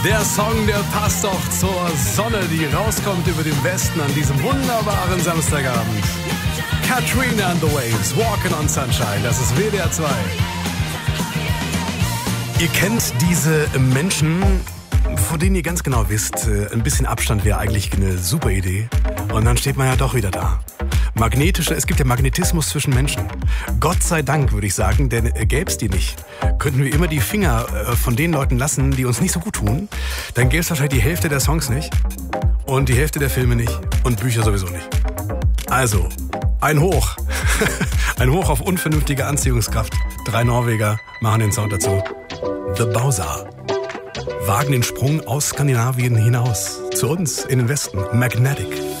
Der Song, der passt doch zur Sonne, die rauskommt über den Westen an diesem wunderbaren Samstagabend. Katrina and the Waves, Walking on Sunshine, das ist WDR 2. Ihr kennt diese Menschen, vor denen ihr ganz genau wisst, ein bisschen Abstand wäre eigentlich eine super Idee. Und dann steht man ja doch wieder da. Es gibt ja Magnetismus zwischen Menschen. Gott sei Dank, würde ich sagen, denn gäb's die nicht, könnten wir immer die Finger von den Leuten lassen, die uns nicht so gut tun. Dann gäbe es wahrscheinlich die Hälfte der Songs nicht und die Hälfte der Filme nicht und Bücher sowieso nicht. Also, ein Hoch. Ein Hoch auf unvernünftige Anziehungskraft. 3 Norweger machen den Sound dazu. The Bowser. Wagen den Sprung aus Skandinavien hinaus. Zu uns in den Westen. Magnetic.